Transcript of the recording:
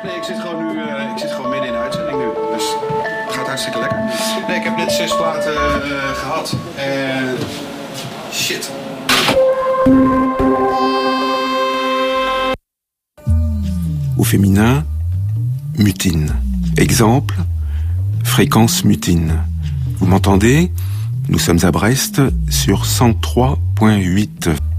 Nee, ik zit gewoon midden in de uitzending nu. Dus het gaat hartstikke lekker. Nee, ik heb net 6 platen gehad. En shit. Au féminin, mutine. Exemple, fréquence mutine. Vous m'entendez ? Nous sommes à Brest sur 103.8.